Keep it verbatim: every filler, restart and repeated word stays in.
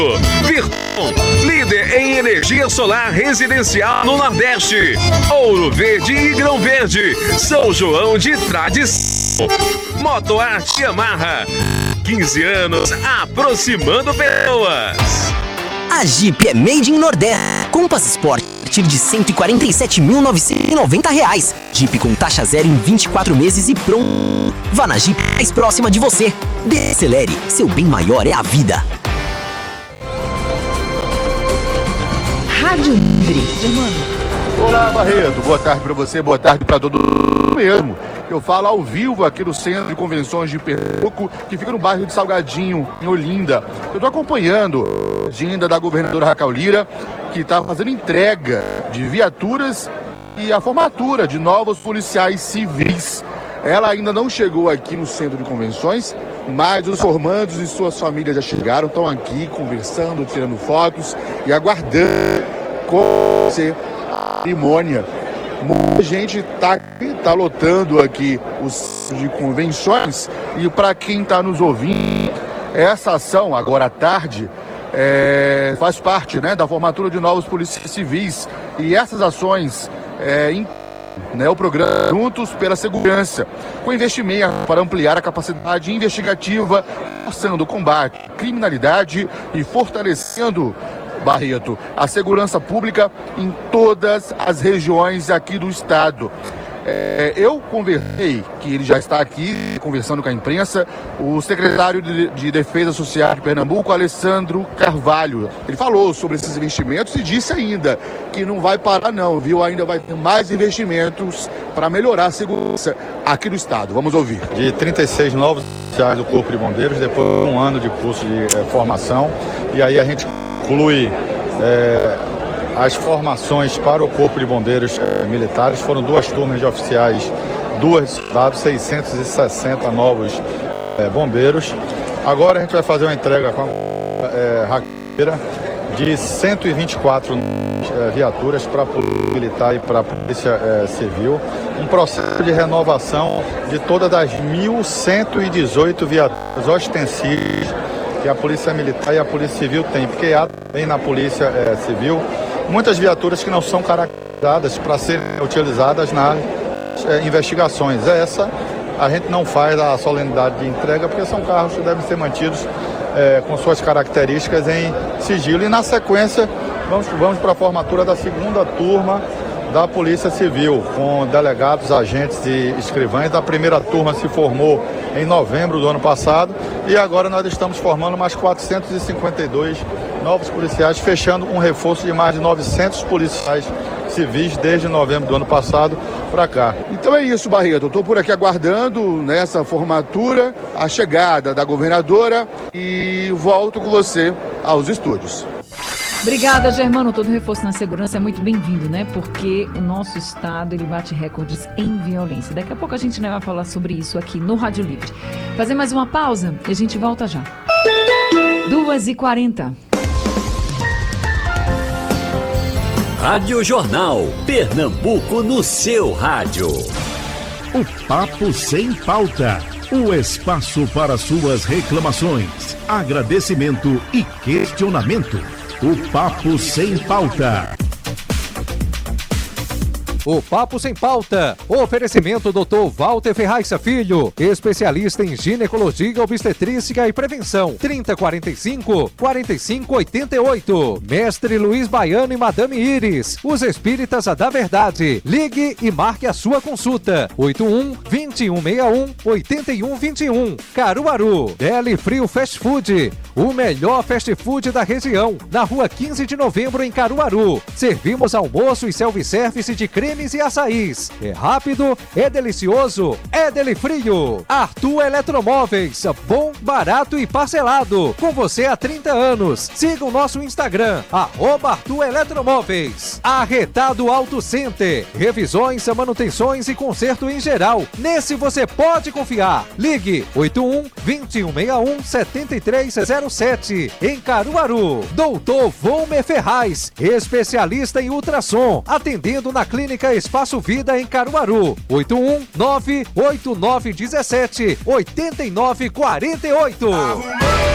Virton, líder em energia solar residencial no Nordeste. Ouro Verde e Grão Verde, São João de tradição. Motoarte Yamaha, quinze anos aproximando pessoas. A Jeep é made in Nordeste. Compass Sport a partir de cento e quarenta e sete mil novecentos e noventa reais. Jeep com taxa zero em vinte e quatro meses e pronto. Vá na Jeep mais próxima de você. Decelere, seu bem maior é a vida. Rádio Livre. Olá, Barreto. Boa tarde para você, boa tarde para todo mundo mesmo. Eu falo ao vivo aqui no Centro de Convenções de Pernambuco, que fica no bairro de Salgadinho, em Olinda. Eu estou acompanhando a agenda da governadora Raquel Lira, que está fazendo entrega de viaturas e a formatura de novos policiais civis. Ela ainda não chegou aqui no Centro de Convenções, mas os formandos e suas famílias já chegaram, estão aqui conversando, tirando fotos e aguardando com você a cerimônia. Muita gente está tá lotando aqui os centros de convenções e para quem está nos ouvindo, essa ação agora à tarde é, faz parte, né, da formatura de novos policiais civis e essas ações é, em Né, o programa Juntos pela Segurança, com investimento para ampliar a capacidade investigativa, forçando o combate à criminalidade e fortalecendo, Barreto, a segurança pública em todas as regiões aqui do estado. É, eu conversei, que ele já está aqui conversando com a imprensa, o secretário de, de Defesa Social de Pernambuco, Alessandro Carvalho. Ele falou sobre esses investimentos e disse ainda que não vai parar não, viu? Ainda vai ter mais investimentos para melhorar a segurança aqui do estado. Vamos ouvir. De trinta e seis novos oficiais do Corpo de Bombeiros, depois de um ano de curso de é, formação, e aí a gente conclui é, as formações para o Corpo de Bombeiros eh, Militares. Foram duas turmas de oficiais, duas de soldados, seiscentos e sessenta novos eh, bombeiros. Agora a gente vai fazer uma entrega com a eh, Raquel de cento e vinte e quatro eh, viaturas para a Polícia Militar e para a Polícia eh, Civil. Um processo de renovação de todas as mil cento e dezoito viaturas ostensivas que a Polícia Militar e a Polícia Civil têm, porque há também na Polícia eh, Civil muitas viaturas que não são caracterizadas para serem utilizadas nas eh, investigações. Essa a gente não faz a solenidade de entrega porque são carros que devem ser mantidos eh, com suas características em sigilo. E na sequência vamos, vamos para a formatura da segunda turma da Polícia Civil, com delegados, agentes e escrivães. A primeira turma se formou em novembro do ano passado e agora nós estamos formando mais quatrocentos e cinquenta e dois novos policiais, fechando um reforço de mais de novecentos policiais civis desde novembro do ano passado para cá. Então é isso, Barreto. Eu estou por aqui aguardando nessa formatura a chegada da governadora e volto com você aos estúdios. Obrigada, Germano. Todo reforço na segurança é muito bem-vindo, né? Porque o nosso estado, ele bate recordes em violência. Daqui a pouco a gente vai falar sobre isso aqui no Rádio Livre. Fazer mais uma pausa e a gente volta já. duas e quarenta. Rádio Jornal, Pernambuco no seu rádio. O Papo Sem Pauta, o espaço para suas reclamações, agradecimento e questionamento. O Papo Sem Pauta. O Papo Sem Pauta. Oferecimento doutor Walter Ferraz Filho, especialista em ginecologia, obstetrícia e prevenção. trinta, quarenta e cinco, quarenta e cinco, oitenta e oito. Mestre Luiz Baiano e Madame Iris, os espíritas da verdade. Ligue e marque a sua consulta. oito um, vinte e um, sessenta e um, oitenta e um, vinte e um. Caruaru. Deli Frio Fast Food, o melhor fast food da região. Na rua quinze de novembro, em Caruaru. Servimos almoço e self-service de creme e açaís. É rápido, é delicioso, é Deli Frio. Arthur Eletromóveis, bom, barato e parcelado. Com você há trinta anos. Siga o nosso Instagram, arroba Arthur Eletromóveis. Arretado Auto Center, revisões, manutenções e conserto em geral. Nesse você pode confiar. Ligue oito um, vinte e um, sessenta e um, setenta e três zero sete. Em Caruaru. Doutor Volmer Ferraz, especialista em ultrassom, atendendo na Clínica Espaço Vida em Caruaru. oito um, nove oito nove um sete, oito nove quatro oito.